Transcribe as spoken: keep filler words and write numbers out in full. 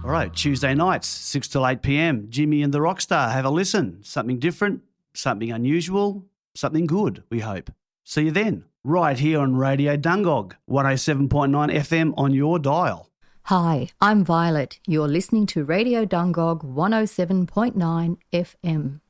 All right, Tuesday nights, six till eight p.m, Jimmy and the Rockstar. Have a listen. Something different, something unusual, something good, we hope. See you then, right here on Radio Dungog, one oh seven point nine F M on your dial. Hi, I'm Violet. You're listening to Radio Dungog one oh seven point nine F M.